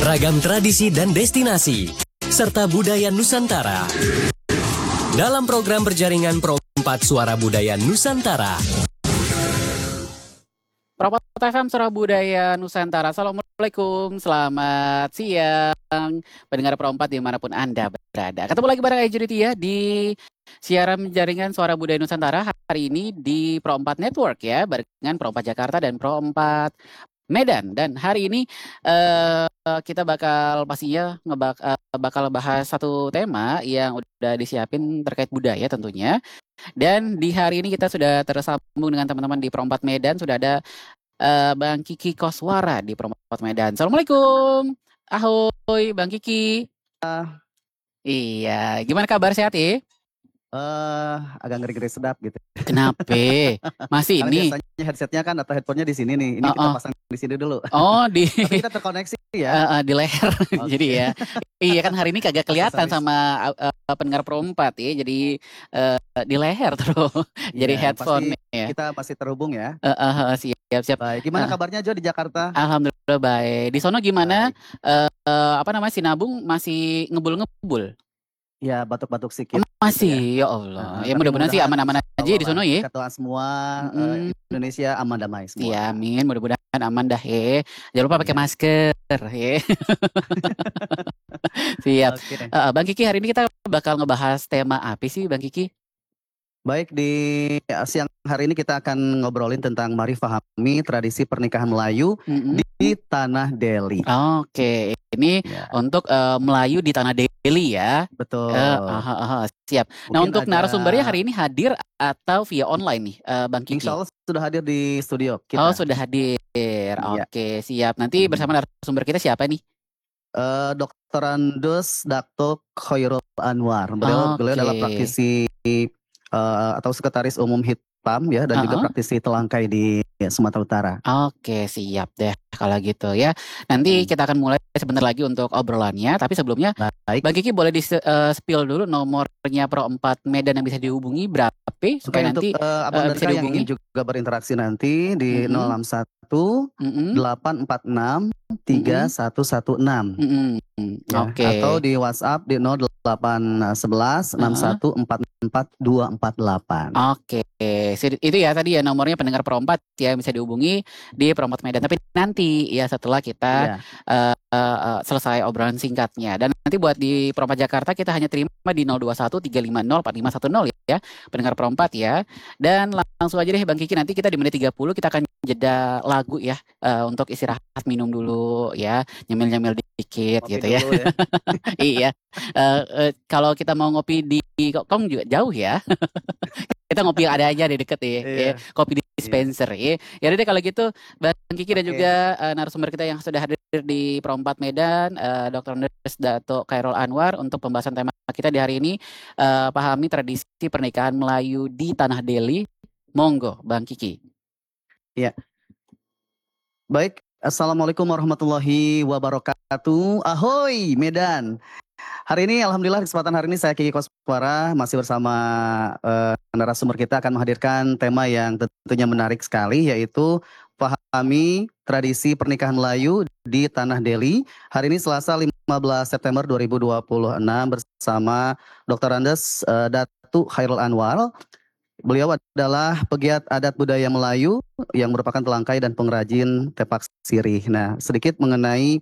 Ragam tradisi dan destinasi, serta budaya Nusantara. Dalam program berjaringan Pro 4 Suara Budaya Nusantara. Pro 4 FM Suara Budaya Nusantara. Assalamualaikum, selamat siang pendengar Pro 4 dimanapun Anda berada. Ketemu lagi bareng Ayu Tia di siaran jaringan Suara Budaya Nusantara hari ini di Pro 4 Network ya, barengan Pro 4 Jakarta dan Pro 4 Medan. Dan hari ini kita bakal pastinya bakal bahas satu tema yang udah disiapin terkait budaya tentunya. Dan di hari ini kita sudah tersambung dengan teman-teman di Pro 4 Medan. Sudah ada Bang Kiki Koswara di Pro 4 Medan. Assalamualaikum. Ahoy Bang Kiki. Iya, gimana kabar, sehat ya? Agak ngeri-ngeri sedap gitu. Kenapa? Masih ini? Biasanya headsetnya kan atau headphone-nya di sini nih. Ini kita pasang di sini dulu. Oh, di. Tapi kita terkoneksi ya. Di leher. Okay. Jadi ya. Iya kan hari ini kagak kelihatan sama pendengar Pro 4 ya. Jadi di leher terus. Jadi headphone ya. Kita masih terhubung ya. Siap. Baik. Gimana kabarnya Jo di Jakarta? Alhamdulillah baik. Di sono gimana? Sinabung masih ngebul-ngebul? Ya, batuk-batuk sedikit. Masih, ya Allah. Ya mudah-mudahan sih aman-aman aja di sono ya. Ketua semua Indonesia aman damai semua. Iya, amin. Mudah-mudahan aman dah ya. Jangan lupa pakai masker ya. Siap. Okay. Bang Kiki, hari ini kita bakal ngebahas tema apa sih Bang Kiki? Baik, di siang hari ini kita akan ngobrolin tentang mari fahami tradisi pernikahan Melayu di Tanah Deli. Oke, ini untuk Melayu di Tanah Deli ya. Betul. Siap. Mungkin nah untuk narasumbernya hari ini hadir atau via online nih Bang Kiki? Insya Allah sudah hadir di studio kita. Oh sudah hadir, oke siap. Nanti bersama narasumber kita siapa nih? Dr. Andes Dr. Khairul Anwar. Beliau adalah praktisi atau sekretaris umum HITPAM ya, dan juga praktisi telangkai di Sumatera Utara. Oke, siap deh kalau gitu ya. Nanti kita akan mulai sebentar lagi untuk obrolannya, tapi sebelumnya Bang Kiki boleh di-spill dulu nomornya Pro 4 Medan yang bisa dihubungi berapa supaya nanti abang bisa dihubungi. Yang ingin juga berinteraksi nanti di 061 846 3116. Oke. Atau di WhatsApp di 0811 6144 248. Oke. Itu ya tadi ya nomornya pendengar Pro 4 ya, bisa dihubungi di Pro 4 Medan. Tapi nanti ya setelah kita selesai obrolan singkatnya. Dan nanti buat di Pro 4 Jakarta kita hanya terima di 021 350 4510 ya, pendengar Pro 4 ya. Dan langsung aja deh Bang Kiki, nanti kita di menit 30 kita akan jeda lagu ya, untuk istirahat minum dulu ya, nyemil-nyemil dikit kopi gitu ya. Iya. Kalau kita mau ngopi di Kong juga jauh ya. Kita ngopi yang ada aja di deket ya. Kopi dispenser ya. Ya udah kalau gitu Bang Kiki dan juga narasumber kita yang sudah hadir di Pro 4 Medan, Dr. Andes Dato Khairul Anwar, untuk pembahasan tema kita di hari ini, pahami tradisi pernikahan Melayu di Tanah Deli. Monggo Bang Kiki. Iya. Baik, Assalamualaikum warahmatullahi wabarakatuh. Ahoy Medan. Hari ini alhamdulillah kesempatan hari ini saya Kiki Koswara masih bersama narasumber kita akan menghadirkan tema yang tentunya menarik sekali, yaitu pahami tradisi pernikahan Melayu di Tanah Deli. Hari ini Selasa 15 September 2026 bersama Dr. Andes Datu Khairul Anwar. Beliau adalah pegiat adat budaya Melayu yang merupakan telangkai dan pengrajin tepak sirih. Nah, sedikit mengenai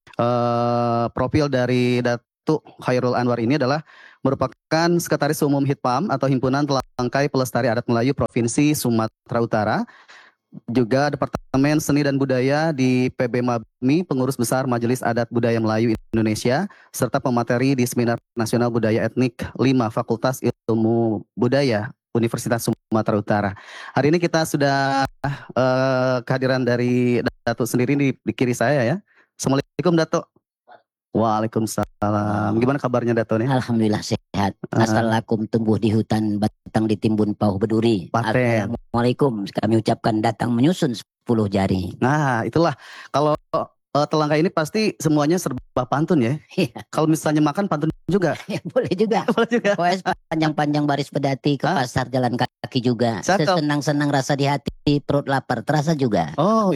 profil dari Datu Khairul Anwar ini adalah merupakan sekretaris umum HITPAM atau Himpunan Telangkai Pelestari Adat Melayu Provinsi Sumatera Utara. Juga Departemen Seni dan Budaya di PB Mabmi, pengurus besar Majelis Adat Budaya Melayu Indonesia, serta pemateri di Seminar Nasional Budaya Etnik 5 Fakultas Ilmu Budaya Universitas Sumatera Utara. Hari ini kita sudah kehadiran dari Datuk sendiri di kiri saya ya. Assalamualaikum Datuk. Waalaikumsalam. Gimana kabarnya Datuk nih? Alhamdulillah sehat. Assalamualaikum, tumbuh di hutan, batang ditimbun pauh berduri. Paten. Assalamualaikum, kami ucapkan datang menyusun 10 jari. Nah itulah, kalau telangkai ini pasti semuanya serba pantun ya. Kalau misalnya makan pantun juga. Ya, boleh juga. Boleh juga. Panjang-panjang baris pedati, ke pasar jalan kaki juga. Cakep. Sesenang-senang rasa di hati, perut lapar terasa juga. Oh iya,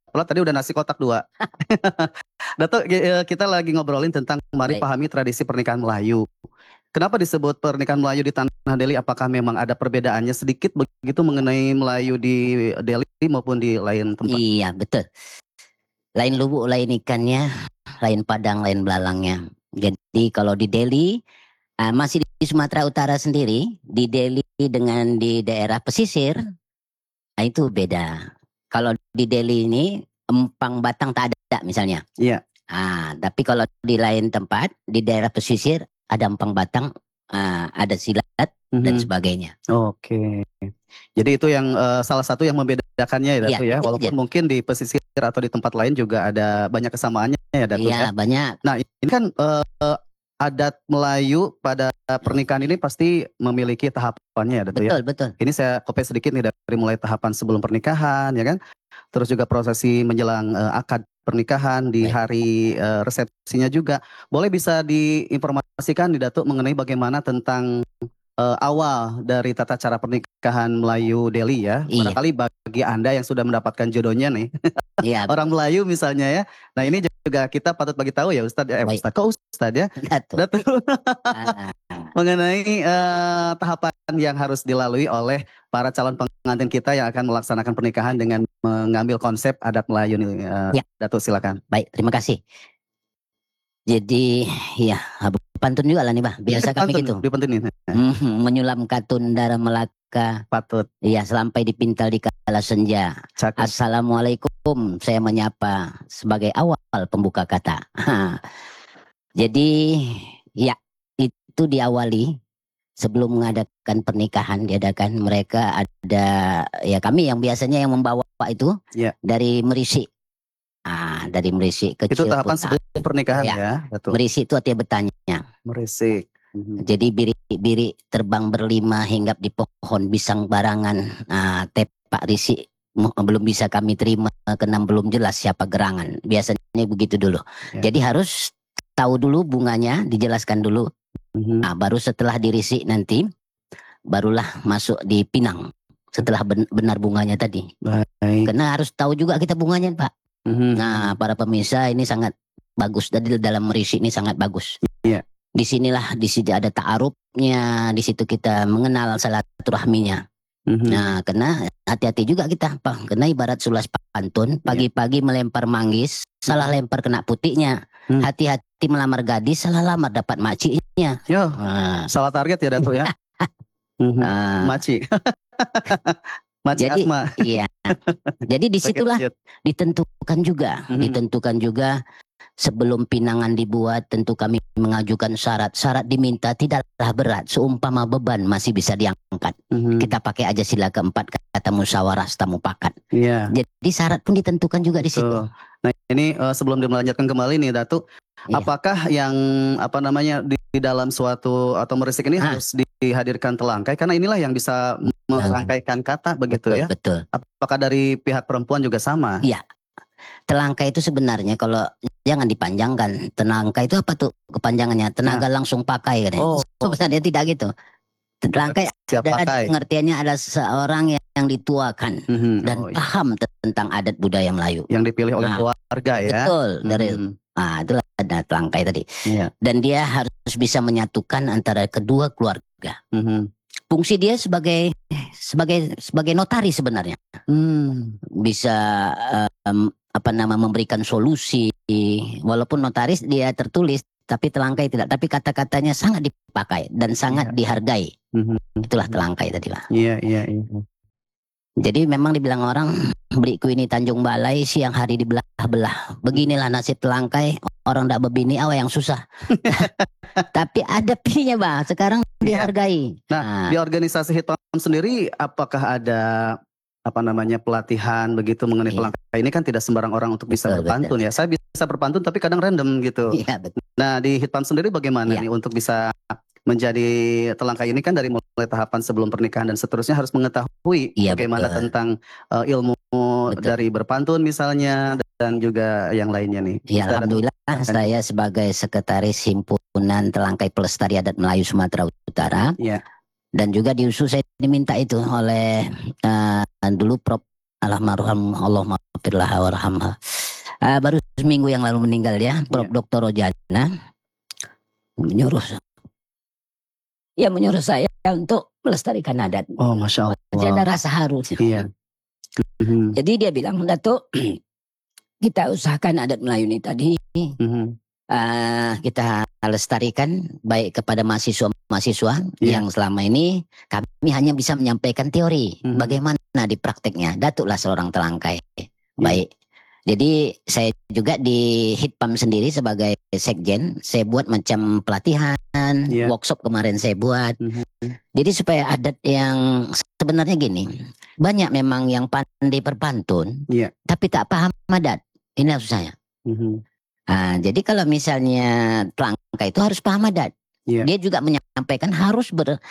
pelat, tadi udah nasi kotak 2. Dato, kita lagi ngobrolin tentang mari Baik. pahami tradisi pernikahan Melayu. Kenapa disebut pernikahan Melayu di Tanah Deli? Apakah memang ada perbedaannya sedikit begitu mengenai Melayu di Deli maupun di lain tempat? Iya, betul. Lain lubuk, lain ikannya, lain padang, lain belalangnya. Jadi kalau di Deli, masih di Sumatera Utara sendiri, di Deli dengan di daerah pesisir, itu beda. Kalau di Deli ini, empang batang tak ada misalnya. Iya. Tapi kalau di lain tempat, di daerah pesisir, ada empang batang, ada silat, dan sebagainya. Oke. Jadi itu yang salah satu yang membedakannya ya Dato ya. Iya, Walaupun iya. mungkin di pesisir atau di tempat lain juga ada banyak kesamaannya ya Dato ya. Iya, banyak. Nah ini kan adat Melayu pada pernikahan ini pasti memiliki tahapannya ya Dato ya. Betul, betul. Ini saya kopi sedikit nih dari mulai tahapan sebelum pernikahan ya kan. Terus juga prosesi menjelang akad pernikahan di Baik. hari resepsinya juga. Boleh bisa diinformasikan nih Dato mengenai bagaimana tentang awal dari tata cara pernikahan Melayu Deli ya. Iya. Barangkali bagi Anda yang sudah mendapatkan jodohnya nih, Iya, orang Melayu misalnya ya. Nah ini juga kita patut bagi tahu ya Ustadz ya. Baik. Ustadz, kok Ustadz ya? betul. Dato Ah, mengenai tahapan yang harus dilalui oleh para calon pengantin kita yang akan melaksanakan pernikahan dengan mengambil konsep adat Melayu nih. Ya. Dato silakan. Baik, terima kasih. Jadi, ya, pantun juga lah nih, Bah. Biasa kami gitu. Dipentin nih. Menyulam katun darah Melaka. Patut. Iya, sampai dipintal di kala senja. Cakep. Assalamualaikum, saya menyapa sebagai awal pembuka kata. Jadi, ya, itu diawali sebelum mengadakan pernikahan, diadakan mereka ada, ya kami yang biasanya yang membawa itu Ya. dari Merisi. Dari Merisi ke Itu tahapan Ciputat. sebelum pernikahan Ya. ya. Betul. Merisi itu artinya bertanya. Merisik. Jadi biri terbang berlima hinggap di pohon pisang barangan. Tepak risi belum bisa kami terima karena belum jelas siapa gerangan. Biasanya begitu dulu. Ya. Jadi harus tahu dulu bunganya, dijelaskan dulu. Baru setelah dirisi nanti, barulah masuk di pinang. Setelah benar bunganya tadi. Baik. Karena harus tahu juga kita bunganya, Pak. Nah, para pemirsa ini sangat bagus. Dari dalam Merisi ini sangat bagus. Iya. Di situ ada ta'arufnya, di situ kita mengenal silaturahminya. Nah, karena hati-hati juga kita, Pak. Karena ibarat sulas pantun, pagi-pagi melempar manggis, salah lempar kena putihnya. Hati-hati melamar gadis, salah lamar dapat makciknya. Yo, salah target ya Dato ya. Maci. Maci Jadi, Asma. iya. Jadi disitulah ditentukan juga sebelum pinangan dibuat, tentu kami mengajukan syarat. Syarat diminta tidaklah berat, seumpama beban masih bisa diangkat. Kita pakai aja sila keempat, kata musyawarah mufakat. Iya. Jadi syarat pun ditentukan juga di situ. Nah ini sebelum dimelanjutkan kembali nih Datuk, Iya. apakah yang di dalam suatu atau merisik ini harus dihadirkan telangkai? Karena inilah yang bisa merangkaikan kata begitu ya. Betul. Apakah dari pihak perempuan juga sama? Iya. Telangkai itu sebenarnya kalau jangan dipanjangkan. Telangkai itu apa tuh kepanjangannya? Tenaga langsung pakai kan? Sebenarnya tidak gitu. Telangkai Siap pakai. pengertiannya ada seorang yang dituakan dan paham tentang adat budaya Melayu. Yang dipilih oleh keluarga ya. Betul. Itulah ada telangkai tadi. Iya. Dan dia harus bisa menyatukan antara kedua keluarga. Fungsi dia sebagai notaris sebenarnya. Bisa memberikan solusi. Walaupun notaris dia tertulis, tapi telangkai tidak. Tapi kata-katanya sangat dipakai dan sangat dihargai. Itulah telangkai tadi, Pak. Iya. Jadi memang dibilang orang, beliku ini Tanjung Balai, siang hari dibelah-belah. Beginilah nasib telangkai, orang tidak berbini, yang susah. Tapi ada pinya, Bang. Sekarang dihargai. Nah, di organisasi Hitam sendiri, apakah ada pelatihan begitu mengenai telangkai? Ini kan tidak sembarang orang untuk bisa berpantun ya. Saya bisa berpantun tapi kadang random gitu. Iya, betul. Nah, di Hitam sendiri bagaimana nih untuk bisa menjadi telangkai ini kan dari mulai tahapan sebelum pernikahan dan seterusnya harus mengetahui bagaimana tentang ilmu dari berpantun misalnya dan juga yang lainnya nih. Ya, alhamdulillah saya sebagai sekretaris himpunan Telangkai Pelestari Adat Melayu Sumatera Utara. Iya. Dan juga di USU saya diminta itu oleh dulu Prof almarhum Allah maghfirlah warhamha. Baru seminggu yang lalu meninggal ya, Prof. Dr. Rojana menyuruh saya untuk melestarikan adat. Oh, Masya Allah. Jadi ada rasa haru. Iya. Jadi dia bilang, Datuk, kita usahakan adat Melayu ini tadi kita lestarikan baik kepada mahasiswa yang selama ini kami hanya bisa menyampaikan teori, bagaimana di prakteknya. Datuklah seorang telangkai. Baik. Jadi saya juga di Hitpam sendiri sebagai sekjen, saya buat macam pelatihan, workshop kemarin saya buat. Jadi supaya adat yang sebenarnya gini, banyak memang yang pandai berpantun, tapi tak paham adat. Ini susahnya. Jadi kalau misalnya telangkai itu harus paham adat. Dia juga menyampaikan harus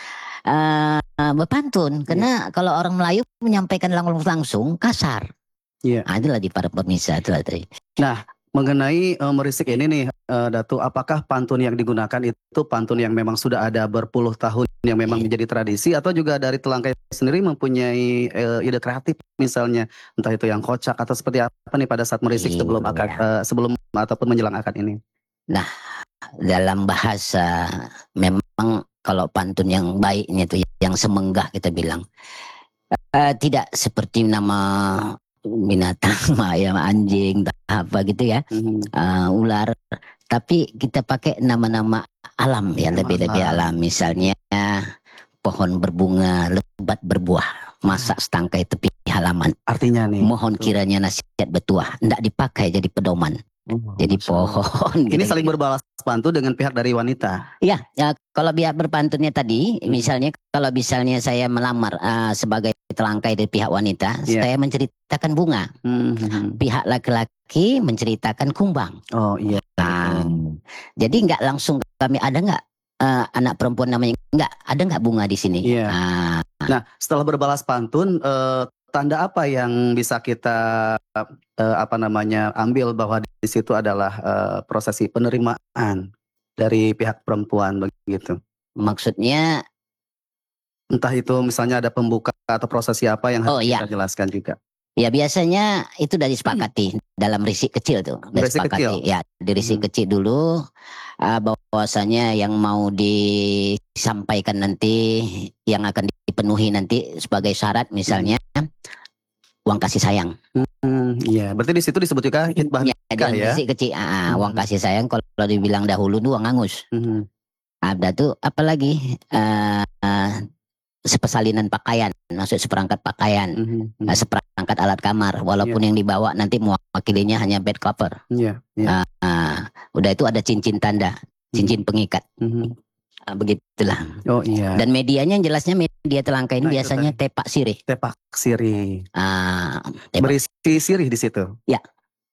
berpantun, karena kalau orang Melayu menyampaikan langsung kasar. Itulah di para pemirsa itulah tadi. Nah, mengenai merisik ini nih, Datu, apakah pantun yang digunakan itu pantun yang memang sudah ada berpuluh tahun yang memang menjadi tradisi, atau juga dari telangkai sendiri mempunyai ide kreatif misalnya, entah itu yang kocak atau seperti apa nih pada saat merisik sebelum sebelum ataupun menjelang akad ini? Nah, dalam bahasa memang kalau pantun yang baiknya itu yang semenggah kita bilang tidak seperti nama binatang, ayam, anjing, apa gitu ya, ular. Tapi kita pakai nama-nama alam ya, lebih-lebih alam. Misalnya pohon berbunga, lebat berbuah, masak setangkai tepi halaman. Artinya nih, mohon kiranya nasihat bertuah, ndak dipakai jadi pedoman. Jadi pohon. Ini saling berbalas pantun dengan pihak dari wanita. Ya, kalau pihak berpantunnya tadi, misalnya kalau misalnya saya melamar sebagai telangkai dari pihak wanita, saya menceritakan bunga. Pihak laki-laki menceritakan kumbang. Oh iya. Jadi nggak langsung kami ada nggak anak perempuan namanya ada nggak bunga di sini. Nah, setelah berbalas pantun, tanda apa yang bisa kita ambil bahwa di situ adalah prosesi penerimaan dari pihak perempuan begitu? Maksudnya entah itu misalnya ada pembuka atau prosesi apa yang harus kita jelaskan juga. Ya biasanya itu dari disepakati dalam risik kecil tuh. Risik kecil. Ya, di risik kecil dulu bahwasanya yang mau disampaikan nanti, yang akan dipenuhi nanti sebagai syarat misalnya uang kasih sayang. Iya, berarti di situ disebut juga hitbah nikah ya. Risik kecil, uang kasih sayang kalau dibilang dahulu tuh uang angus. Ada tuh apalagi sepesalinan pakaian, maksud seperangkat pakaian, seperangkat alat kamar, walaupun yang dibawa nanti mewakilinya hanya bed cover. Udah itu ada cincin tanda, cincin pengikat. Begitulah. Oh iya. Dan medianya yang jelasnya media telangkai ini biasanya tepak sirih. Tepak sirih. Berisi sirih di situ. Ya.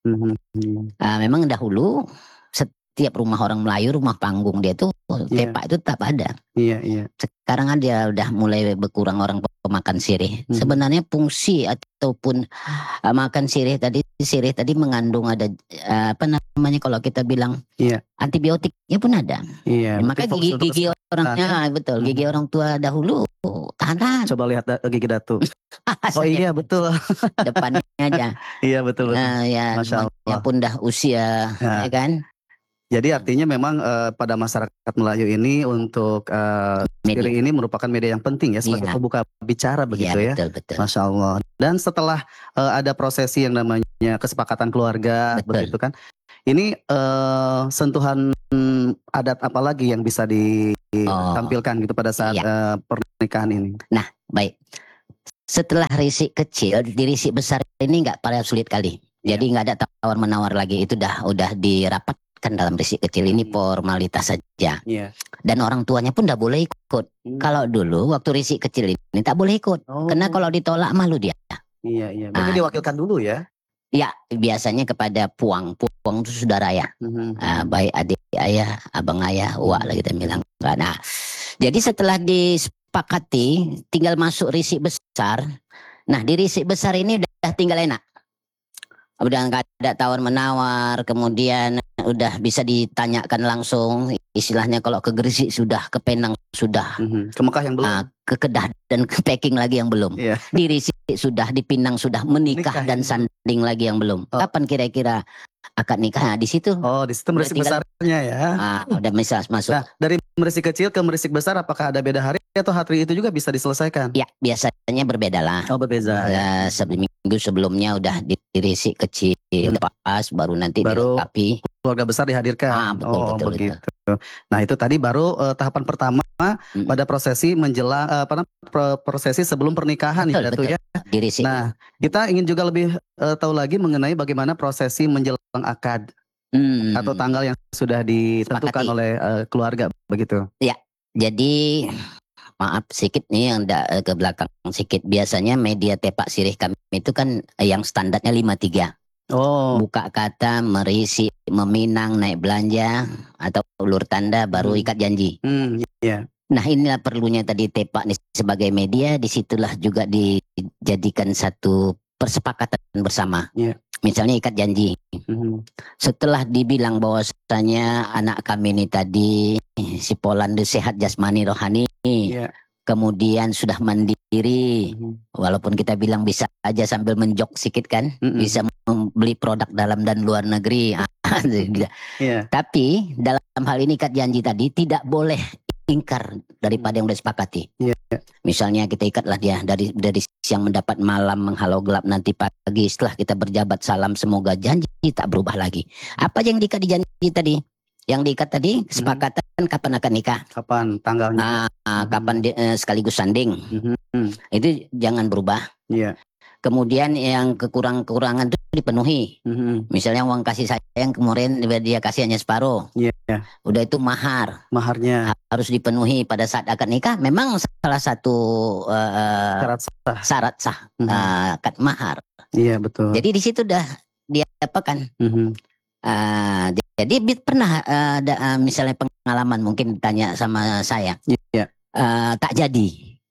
Memang dahulu setiap rumah orang Melayu, rumah panggung dia tuh tepak itu tetap ada. Iya. Sekarang ada udah mulai berkurang orang pemakan sirih. Sebenarnya fungsi ataupun makan sirih tadi mengandung ada apa namanya kalau kita bilang antibiotiknya pun ada. Maka gigi orangnya betul, gigi orang tua dahulu tahan. Coba lihat gigi Datu. Oh iya betul. Depannya aja. Iya betul. Ya, Masya Allah. Pun dah usia, ya kan. Jadi artinya memang pada masyarakat Melayu ini untuk sirih ini merupakan media yang penting ya sebagai pembuka bicara begitu ya. Betul. Masya Allah. Dan setelah ada prosesi yang namanya kesepakatan keluarga begitu kan. Ini sentuhan adat apa lagi yang bisa ditampilkan gitu pada saat pernikahan ini? Nah, baik. Setelah risik kecil, di risik besar ini nggak pada sulit kali. Jadi nggak ada tawar menawar lagi. Itu udah dirapat kan dalam risik kecil ini formalitas saja. Dan orang tuanya pun tidak boleh ikut. Kalau dulu waktu risik kecil ini tak boleh ikut. Karena kalau ditolak malu dia. Iya. Berarti diwakilkan dulu ya? Ya, biasanya kepada puang. Puang itu saudara ya. Baik adik ayah, abang ayah, uak lah kita bilang. Nah, jadi setelah disepakati tinggal masuk risik besar. Nah, di risik besar ini udah tinggal enak. Udah nggak ada tawar menawar, kemudian udah bisa ditanyakan langsung, istilahnya kalau ke Gresik sudah, ke Penang sudah, ke Mekah yang belum. kekedah dan ke packing lagi yang belum. Iya. Dirisik sudah, dipinang sudah, menikah Nikah dan ya. sanding lagi yang belum. Oh. Kapan kira-kira akad nikah? Nah, di situ Oh, di situ merisik tinggal- besarnya ya. udah bisa masuk. Nah, dari merisik kecil ke merisik besar, apakah ada beda hari atau hari itu juga bisa diselesaikan? Ya, biasanya berbeda lah. Oh, berbeda. Ya. Seminggu sebelumnya udah dirisik kecil, pas baru nanti Baru dilengkapi. Keluarga besar dihadirkan. Betul, Oh, betul, begitu. Nah, itu tadi baru tahapan pertama pada prosesi menjelang prosesi sebelum pernikahan Betul, ya, Datu betul. ya. Dirisik. Nah, kita ingin juga lebih tahu lagi mengenai bagaimana prosesi menjelang akad atau tanggal yang sudah ditentukan Sepakati. oleh keluarga begitu. Jadi maaf sedikit nih yang ke belakang sedikit. Biasanya media tepak sirih kami itu kan yang standarnya 53. Oh, Buka kata, merisi, meminang, naik belanja, atau ulur tanda, baru ikat janji. iya. Nah, inilah perlunya tadi tepak nih sebagai media. Disitulah juga dijadikan satu persepakatan bersama. Iya. Misalnya ikat janji. Setelah dibilang bahwasanya anak kami ini tadi si Polan sehat jasmani rohani, Iya. kemudian sudah mandiri, walaupun kita bilang bisa aja sambil menjok sedikit kan, bisa membeli produk dalam dan luar negeri. Iya. Tapi dalam hal ini ikat janji tadi tidak boleh ingkar daripada yang udah disepakati. Iya. Misalnya kita ikatlah dia dari siang mendapat malam menghalau gelap nanti pagi, setelah kita berjabat salam semoga janji tak berubah lagi. Apa yang diikat di janji tadi? Yang diikat tadi kesepakatan kapan akan nikah. Kapan tanggalnya? Kapan sekaligus sanding. Itu jangan berubah. Iya. Kemudian yang kekurangan itu dipenuhi. Misalnya uang kasih sayang kemarin dia kasih hanya separuh. Iya. Udah itu maharnya harus dipenuhi pada saat akad nikah. Memang salah satu syarat sah akad mahar. Iya, betul. Jadi di situ udah diapakan. Jadi pernah ada misalnya pengalaman mungkin ditanya sama saya. Iya. Tak jadi.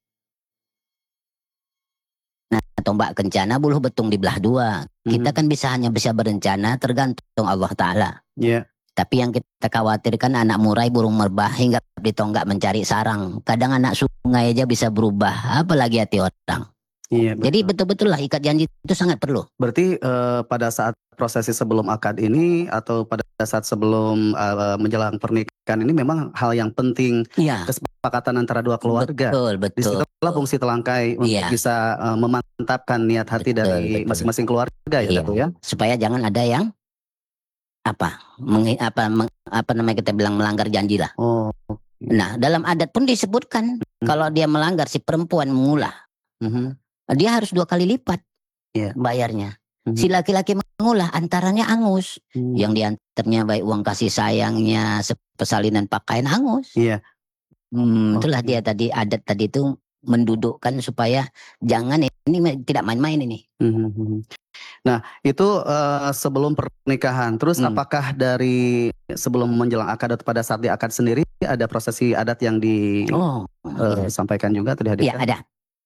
Nah, tombak kencana buluh betung di belah dua. Kita kan hanya bisa berencana tergantung Allah Ta'ala. Iya. Tapi yang kita khawatirkan anak murai burung merbah hingga di tonggak mencari sarang. Kadang anak sungai aja bisa berubah, apalagi hati orang. Iya, betul. Jadi betul-betul lah ikat janji itu sangat perlu. Berarti pada saat prosesi sebelum akad ini atau pada saat sebelum menjelang pernikahan ini memang hal yang penting, Iya. kesepakatan antara dua keluarga. Betul. Disitulah fungsi telangkai untuk bisa memantapkan niat hati dari masing-masing keluarga ya, Datu ya. Supaya jangan ada yang apa namanya kita bilang melanggar janji lah. Oh. Nah, dalam adat pun disebutkan kalau dia melanggar si perempuan mengulah, dia harus 2 kali lipat bayarnya. Si laki-laki mengulah antaranya angus, yang diantaranya baik uang kasih sayangnya, pesalinan pakaian angus. Iya. Itulah dia tadi adat tadi itu mendudukkan supaya jangan ini tidak main-main ini. Nah, itu sebelum pernikahan. Terus apakah dari sebelum menjelang akad atau pada saat di akad sendiri ada prosesi adat yang disampaikan juga atau dihadirkan? Iya, ada.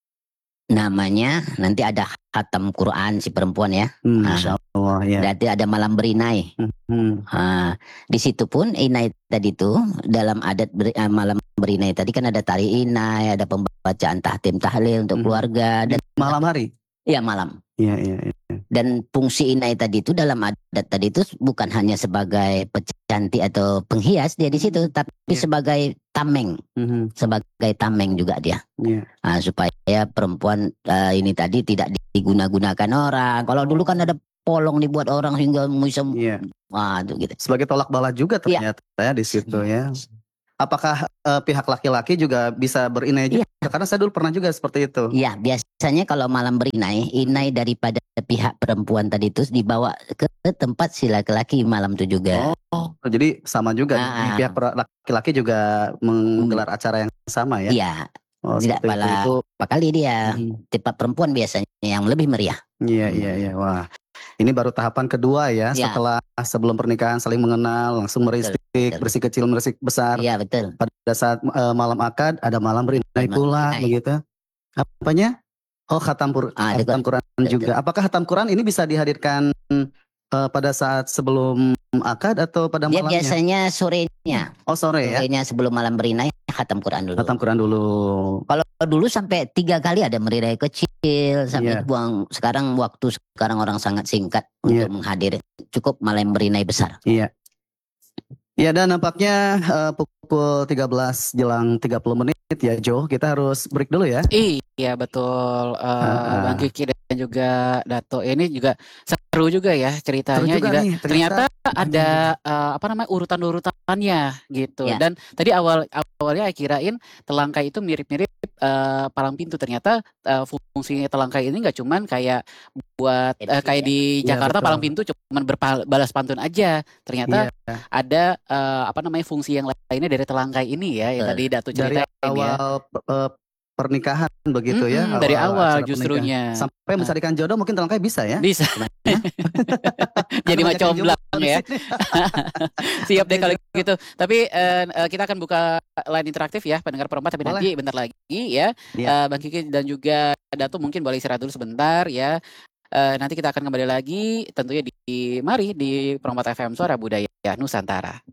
Namanya nanti ada khatam Quran si perempuan ya. Masya Allah ya. Berarti ada malam berinai. Di situ pun inai tadi itu dalam adat malam berinai tadi kan ada tari inai, ada pembacaan tahtim tahlil untuk keluarga dan malam hari. Iya malam. Iya. Dan fungsi inai tadi itu dalam adat tadi itu bukan hanya sebagai pecantik atau penghias dia di situ, tapi sebagai tameng, sebagai tameng juga dia. Supaya perempuan ini tadi tidak diguna-gunakan orang. Kalau dulu kan ada polong dibuat orang hingga bisa, itu gitu. Sebagai tolak bala juga ternyata ya di situ ya. Apakah pihak laki-laki juga bisa berinai juga? Karena saya dulu pernah juga seperti itu. Iya, biasanya kalau malam berinai, inai daripada pihak perempuan tadi itu dibawa ke tempat si laki-laki malam itu juga. Oh, jadi sama juga. Pihak laki-laki juga menggelar acara yang sama ya? Iya. Tidak apa kali dia. Tempat perempuan biasanya yang lebih meriah. Iya. Wah. Ini baru tahapan kedua ya, setelah sebelum pernikahan saling mengenal, langsung merisik, berisik kecil, merisik besar. Iya, betul. Pada saat malam akad ada malam berinai pula begitu. Apanya? Oh, khatam Quran juga. Apakah khatam Quran ini bisa dihadirkan pada saat sebelum akad atau pada malamnya? Biasanya sorenya. Oh, sore ya. Sorenya sebelum malam berinai khatam Quran dulu. Khatam Quran dulu. Kalau dulu sampai 3 kali ada merirai kecil sampai buang. Sekarang waktu orang sangat singkat untuk menghadiri. Cukup malam berinai besar. Iya. Ya, dan nampaknya pukul 13 jelang 30 menit ya Jo, kita harus break dulu ya. Iya betul, Bang Kiki dan juga Dato. Ini juga seru juga ya ceritanya juga. Ternyata ada urutan-urutannya gitu. Ya. Dan tadi awalnya kirain telangkai itu mirip-mirip palang pintu. Ternyata fungsinya telangkai ini nggak cuman kayak buat kayak di Jakarta palang pintu cuman berbalas pantun aja. Ternyata ada fungsi yang lainnya dari telangkai ini ya yang tadi Dato ceritain dari awal pernikahan begitu ya. Dari awal justrunya. Sampai mencarikan jodoh mungkin telangkai bisa ya. Bisa. Jadi macam comblang ya. Siap deh kalau gitu. Tapi kita akan buka line interaktif ya pendengar perempat, tapi nanti bentar lagi ya. Bang Kiki dan juga Dato mungkin boleh istirahat dulu sebentar ya. Nanti kita akan kembali lagi tentunya di Perempat FM Suara Budaya Nusantara.